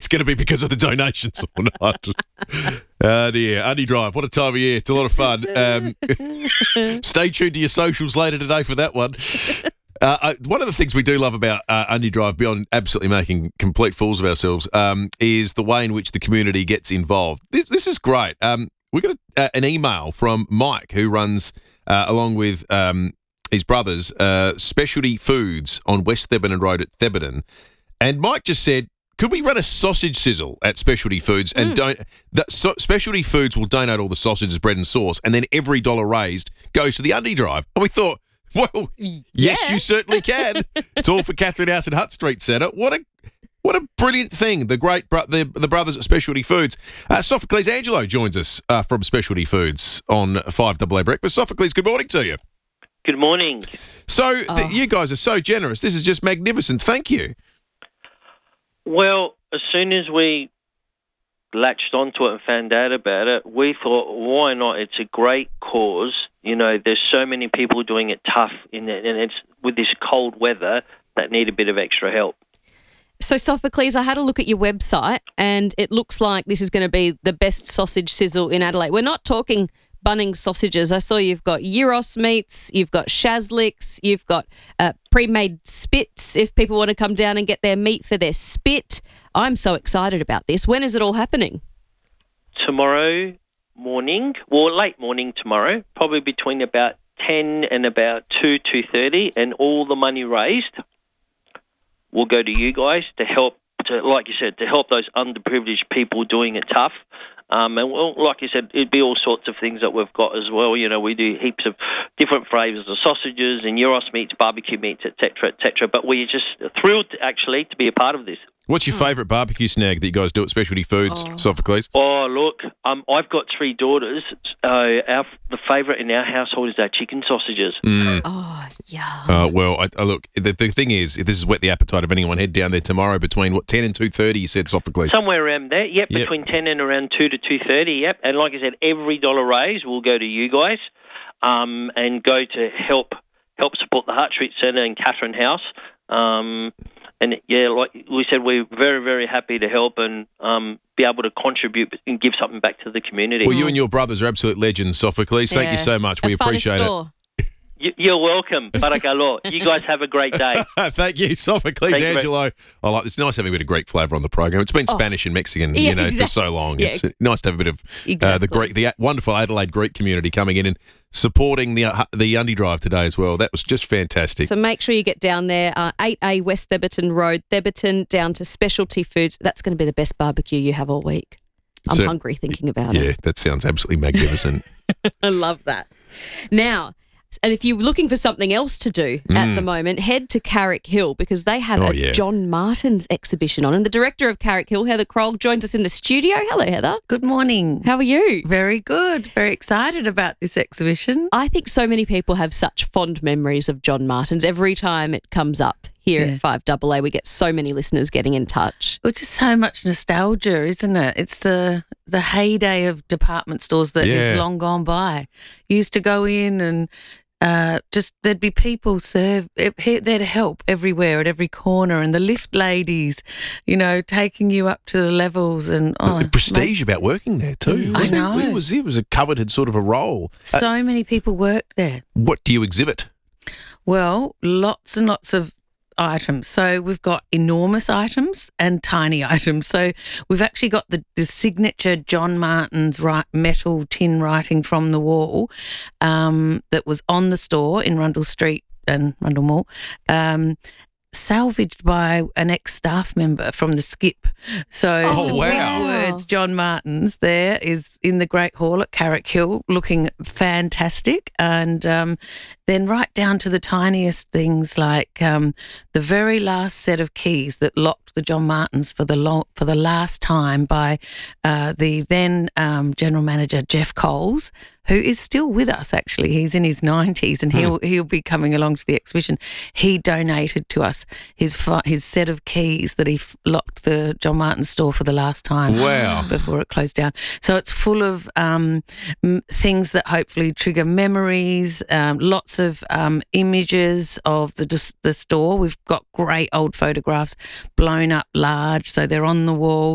it's going to be because of the donations or not. Oh dear, Undy Drive, what a time of year. It's a lot of fun. Stay tuned to your socials later today for that one. One of the things we do love about Undy Drive, beyond absolutely making complete fools of ourselves, is the way in which the community gets involved. This is great. We got an email from Mike, who runs, along with his brothers, Specialty Foods on West Thebarton Road at Thebarton. And Mike just said, could we run a sausage sizzle at Specialty Foods and Specialty Foods will donate all the sausages, bread and sauce, and then every dollar raised goes to the Undy Drive. And we thought, well, yes, you certainly can. It's all for Catherine House and Hutt Street Centre. What a brilliant thing. The brothers at Specialty Foods. Sophocles Angelo joins us from Specialty Foods on 5AA Breakfast. Sophocles, good morning to you. Good morning. So you guys are so generous. This is just magnificent. Thank you. Well, as soon as we latched onto it and found out about it, we thought, why not? It's a great cause. You know, there's so many people doing it tough and it's with this cold weather that need a bit of extra help. So, Sophocles, I had a look at your website and it looks like this is going to be the best sausage sizzle in Adelaide. We're not talking Bunnings sausages. I saw you've got gyros meats, you've got shazliks, you've got pre-made spits if people want to come down and get their meat for their spit. I'm so excited about this. When is it all happening? Tomorrow morning, well, late morning tomorrow, probably between about 10 and about 2:30, and all the money raised will go to you guys to help, like you said, to help those underprivileged people doing it tough. And well, like you said, it'd be all sorts of things that we've got as well. You know, we do heaps of different flavours of sausages and gyros meats, barbecue meats, etc., etc. But we're just thrilled, actually, to be a part of this. What's your favourite barbecue snag that you guys do at Specialty Foods, Sophocles? Oh, look, I've got 3 daughters. The favourite in our household is our chicken sausages. Oh, yeah. Well, look, the thing is, if this has whet the appetite of anyone, head down there tomorrow between, 10 and 2:30, you said, Sophocles? Somewhere around there, yep, between 10 and around 2 to 2:30, yep. And like I said, every dollar raised will go to you guys and go to help support the Hutt Street Centre and Catherine House. And, yeah, like we said, we're very, very happy to help and be able to contribute and give something back to the community. Well, you and your brothers are absolute legends, Sophocles. Thank you so much. We appreciate it. You're welcome. Barakalo. You guys have a great day. Thank you, Sophocles Angelo. I like it's nice having a bit of Greek flavour on the program. It's been Spanish and Mexican, for so long. It's nice to have a bit of the wonderful Adelaide Greek community coming in and supporting the Undy Drive today as well. That was just fantastic. So make sure you get down there, 8A West Thebarton Road, Thebarton, down to Specialty Foods. That's going to be the best barbecue you have all week. I'm hungry thinking about it. Yeah, that sounds absolutely magnificent. I love that. Now, and if you're looking for something else to do at the moment, head to Carrick Hill because they have a John Martins exhibition on. And the director of Carrick Hill, Heather Kroll, joins us in the studio. Hello, Heather. Good morning. How are you? Very good. Very excited about this exhibition. I think so many people have such fond memories of John Martins. Every time it comes up here at 5AA, we get so many listeners getting in touch. Which is so much nostalgia, isn't it? It's the heyday of department stores that is long gone by. You used to go in and there'd be people there to help everywhere at every corner, and the lift ladies, taking you up to the levels, and the prestige about working there too. I know. It was a coveted sort of a role. So many people work there. What do you exhibit? Well, lots and lots of items. So we've got enormous items and tiny items. So we've actually got the signature John Martins metal tin writing from the wall that was on the store in Rundle Street and Rundle Mall, salvaged by an ex-staff member from the Skip. So wow. words John Martins there is in the Great Hall at Carrick Hill, looking fantastic. And then right down to the tiniest things like the very last set of keys that locked the John Martins for the last time by the then General Manager Jeff Coles, who is still with us, actually. He's in his 90s and he'll be coming along to the exhibition. He donated to us his set of keys that he locked the John Martins store for the last time before it closed down. So it's full of things that hopefully trigger memories, lots of images of the store. We've got great old photographs blown up large, so they're on the wall.